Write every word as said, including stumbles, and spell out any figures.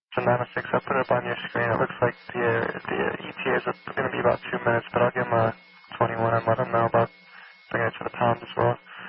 So nine oh six, I'll put it up on your screen. It looks like the, uh, the uh, E T As are going to be about two minutes, but I'll give them a twenty-one and let them know about bringing it to the pound as well.